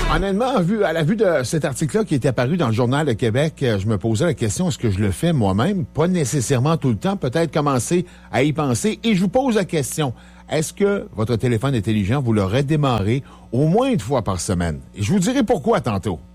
Honnêtement, à la vue de cet article-là qui est apparu dans le Journal de Québec, je me posais la question, est-ce que je le fais moi-même? Pas nécessairement tout le temps, peut-être commencer à y penser. Et je vous pose la question, est-ce que votre téléphone intelligent, vous l'aurez démarré au moins une fois par semaine? Et je vous dirai pourquoi tantôt.